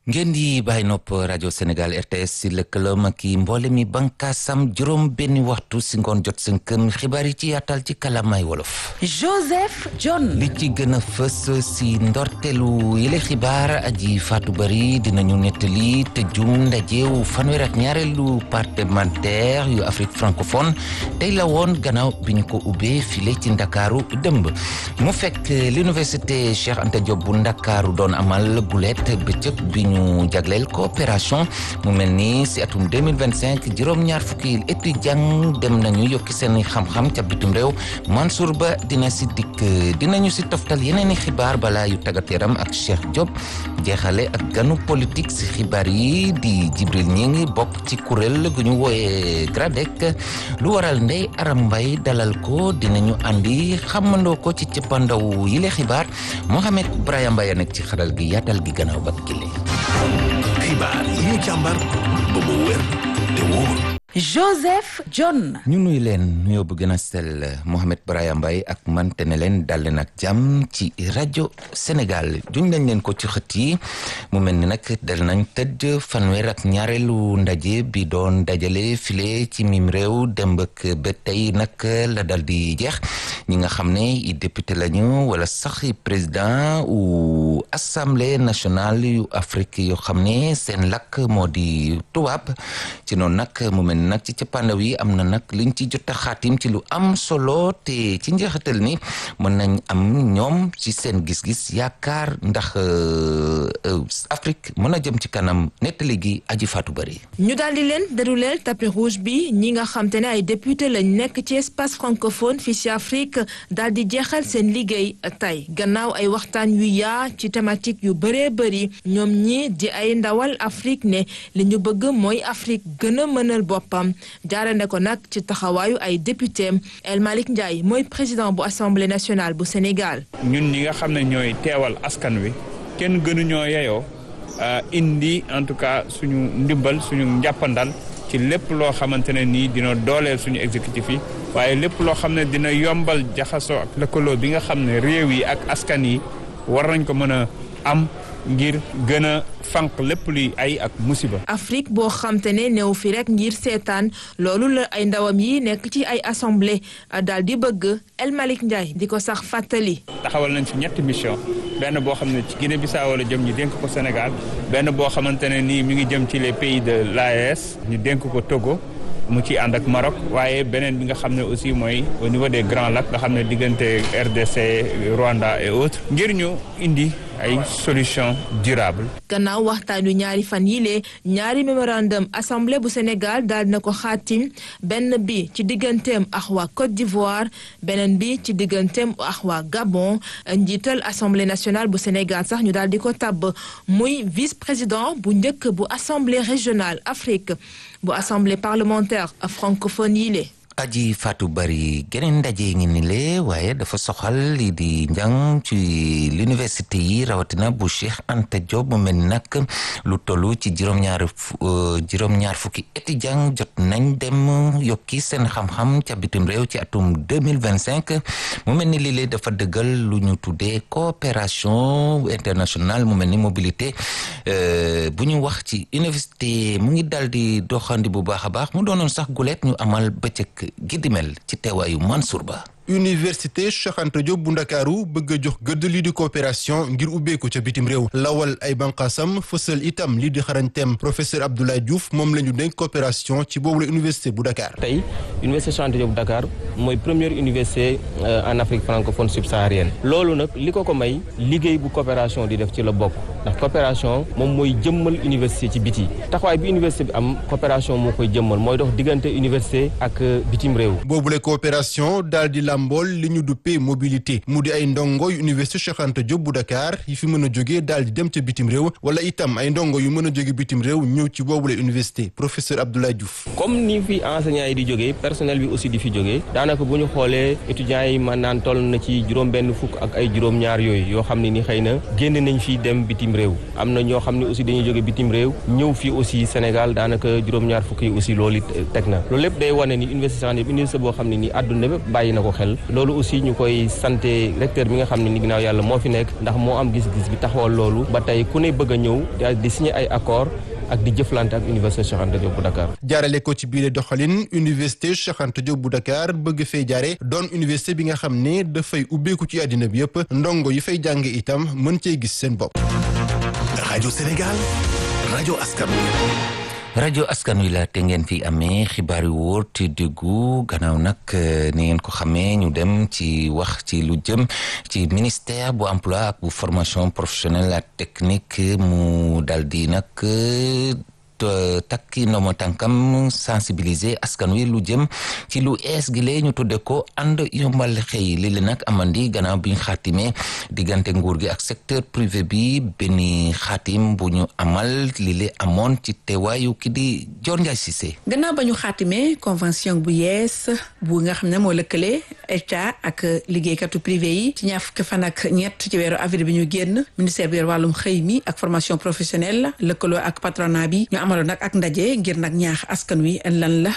ngeen di bàyyi nopp rajo Sénégal RTS si lëkkaloom ak mboole mi bànkaasam juróom benn waxtu si ngoon jot seen kër xibaar yi ci yaatal ci kalamay wolof. Joseph John. li ci gën a fës si ndorteelu yële xibaar aji Fatou Bari dinañu nettali te jum ndajeew fanweer ak ñaareelu parlementaire yu Afrique francophone tey la woon gannaaw bi ñu ko ubbee file ci Ndakaaru dëmb mu fekk l'université Cheikh Anta Diop bu Ndakaaru doon amal gulet bëccëg bi ñu jagleel coopération mu mel ni si atum 2025 juróom-ñaar fukki étudiant dem nañu yokki seen xam-xam ca bitim réew Mansour Ba dina si dikk dinañu si toftal yeneen i xibaar balaa yu tàggat yaram ak Cheikh Diop jeexale ak ganu politique si xibaar yi di Jibril Ñingi bokk ci kuréel gu ñu wooye GRADEC lu waral Ndeye Aram Mbaye dalal ko dinañu andi xamandoo ko ci cëppandaw yile xibaar Mohamed Brahima Mbaye nekk ci xaral gi yaatal gi gannaaw ba kile xibaar yi ñu càmbar ba mu wér te wóor. Joseph John. ñu nuy leen nuyoo bu gën a sell Mohamed Brahima Mbaye ak man te ne leen dal leen ak jàmm ci rajo Sénégal juñ nañ leen ko ci xët yi mu mel ni nag dal nañ tëj fanweer ak ñaareelu ndaje bi doon dajale file ci mim réew démb ak ba tey nag la dal di jeex ñi nga xam ne i député lañu wala sax i président u assemblée nationale yu Afrique yoo xam ne seen lakk moo di tubaab ci noonu nag mu mel nag ci cappaandaw yi am na nag liñ ci jot a xaatim ci lu am solo te ci njeexital ni mën nañ am ñoom ci seen gis-gis yaakaar ndax Afrique mën a jëm ci kanam nettali gi aji Fatou Bari ñu daal di leen dérouleel tapis rouge bi ñi nga xam te ne ay député lañ nekk ci espace francophone fii ci Afrique daal di jeexal seen liggéey tey gannaaw ay waxtaan yu yaa ci thématique yu bëree bëri ñoom ñi di ay ndawal Afrique ne li ñu bëgg mooy Afrique gën a mënal boppam jaarale ko nag ci taxawaayu ay député El Malick Ndiaye mooy président bu assemblée nationale bu Sénégal. ñun ñi nga xam ne ñooy teewal askan wi kenn gënuñoo yeyoo indi en tout cas suñu ndimbal suñu njàppandal ci lépp loo xamante ne nii dina dooleel suñu exécutif yi waaye lépp loo xam ne dina yombal jaxasoo ak lëkkaloo bi nga xam ne réew yi ak askan yi war nañ ko mën a am ngir gën a fànq lépp luy ay ak musiba. Afrique boo xam te ne néew fi rek ngir seetaan loolu la ay ndawam yi nekk ci ay assemblée daal di bëgg El Malick Ndiaye di ko sax fàttali. taxawal nañ fi ñetti mission benn boo xam ne ci Guinée Bissau la jëm ñu dénk ko Sénégal benn boo xamante ne nii mi ngi jëm ci les pays de l'AES ñu dénk ko Togo mu ci ànd ak Maroc waaye beneen bi nga xam ne aussi mooy au niveau des Grands Lacs nga xam ne diggante RDC Rwanda et autres ngir ñu indi ay solution durable. gannaaw waxtaanu ñaari fan yile ñaari mémorandum assemblée bu Sénégal daal na ko xaatim benn bi ci digganteem ak waa Côte d'Ivoire beneen bi ci digganteem ak waa Gabon njiital assemblée nationale bu Sénégal sax ñu daal di ko tabb muy vice-président bu njëkk bu assemblée régionale Afrique bu assemblée parlementaire francophone yile. aji Fatou Bari geneen ndaje ngi ni le waaye dafa soxal lii di njàng ci l'université yi rawatina bu Cheikh Anta Diop mu mel ni nag lu tollu ci juróom-ñaar fukki étudiant jot nañ dem yokki seen xam-xam ca bitim réew ci atum 2025 mu mel ni lii dafa dëggal lu ñu tuddee coopération internationale mu mel ni mobilité bu ñu wax ci université mu ngi dal di doxandi bu baax a baax mu doonoon sax guleet ñu amal bëccëg Gidimel ci teewaayu Mansour Ba. université Cheikh Anta Diop bu Ndakaaru bëgg a jox gëdd lii di coopération ngir ubbeeku ca bitim réew lawal ay banqaasam fësal itam lii di xarañteem professeur Abdoulaye Diouf moom la ñu dénk coopération ci boobu la université bu Dakar. tey université Cheikh Anta Diop bu Dakar mooy première université en Afrique francophone subsaharienne loolu nag li ko may liggéey bu coopération di def ci la bokk ndax coopération moom mooy jëmmal université ci biti taxawaay bi université bi am coopération moo koy jëmmal mooy dox diggante université ak bitim réew. boobu la coopération daal di mbool li ñu duppee mobilité mu di ay ndongo yu université Cheikh Anta Diop bu Dakar yi fi mën a jógee daal di dem ca bitim réew wala itam ay ndongo yu mën a jóge bitim réew ñëw ci boobule université professeur Abdoulaye Diouf. comme ni fi enseignants yi di jógee personnel bi aussi di fi jógee daanaka bu ñu xoolee étudiants yi mën naan toll na ci juróom-benn fukk ak ay juróom-ñaar yooyu yoo xam ne ni xëy na génn nañ fi dem bitim réew am na ñoo xam ne aussi dañuy jóge bitim réew ñëw fii aussi Sénégal daanaka juróom-ñaar fukk yi aussi loolu teg na loolu lépp day wane ni université boo xam ne ni àdduna bépp bàyyi na ko xel mel loolu aussi ñu koy santé recteur bi nga xam ne ni ginnaaw yàlla moo fi nekk ndax moo am gis-gis bi taxawal loolu ba tey ku ne bëgg a ñëw di signer ay accord ak di jëflante ak université Cheikh Anta Diop bu Dakar. jaarale ko ci biir doxalin université Cheikh Anta Diop bu Dakar bëgg fee jaare doon université bi nga xam ne dafay ubbeeku ci àddina bi yëpp ndongo yi fay jàng itam mën cee gis seen bopp. rajo Sénégal rajo askan wi. rajo askan wi la te ngeen fi amee xibaar yu wóor te déggu gannaaw nag ni ngeen ko xamee ñu dem ci wax ci lu jëm ci ministère bu emploi ak bu formation professionnelle ak technique mu daldi nag takki ndomo tànkam sensibiliser askan wi lu jëm ci lu ees gi lee ñu tudde ko ànd yombal xëy li le nag amandi gannaaw bi ñu xaatimee diggante nguur gi ak secteur privé bi benn xaatim bu ñu amal li le amoon ci teewaayu ki di Dior Ndiaye Cissé. gannaaw ba ñu xaatimee convention bu yees bu nga xam ne moo lëkkale état ak liggéeykatu privé yi ci ñaar fukki fan ak ñett ci weeru avril bi ñu génn ministère bi yor wàllum xëy mi ak formation professionnelle lëkkaloo ak patronat bi amaloon nag ak ndaje ngir nag ñaax askan wi lan la